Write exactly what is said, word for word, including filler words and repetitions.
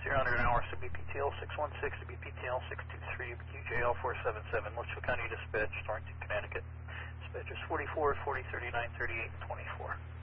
zero hundred an hour, so B P T L six one six to B P T L six two three, U J L four seven seven, Litchfield County Dispatch, Torrington, Connecticut. Dispatchers forty-four, forty, thirty-nine, thirty-eight, and twenty-four.